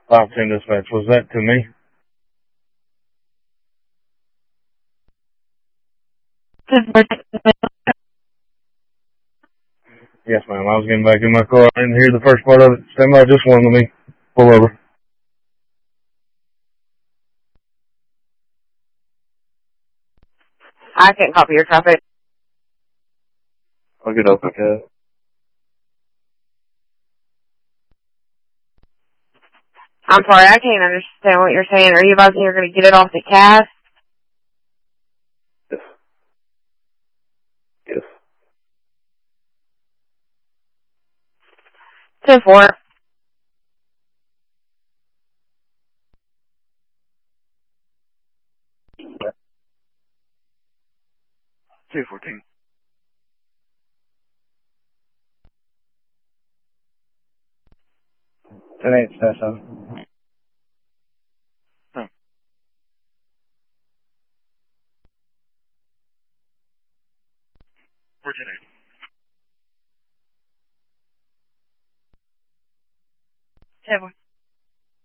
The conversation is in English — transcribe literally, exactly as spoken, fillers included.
five ten dispatch. Was that to me? Yes, ma'am. I was getting back in my car. I didn't hear the first part of it. Stand by just one. Let me pull over. I can't copy your traffic. I'll get up, okay. I'm sorry, I can't understand what you're saying. Are you about to, you're going to get it off the cast? Yes. Yes. ten four. two fourteen. ten eight, station. No. Four ten eight. ten four.